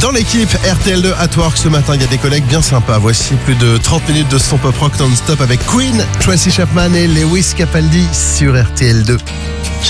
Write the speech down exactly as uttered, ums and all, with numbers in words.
Dans l'équipe R T L deux at Work ce matin, il y a des collègues bien sympas. Voici plus de trente minutes de son pop rock non-stop avec Queen, Tracy Chapman et Lewis Capaldi sur R T L deux.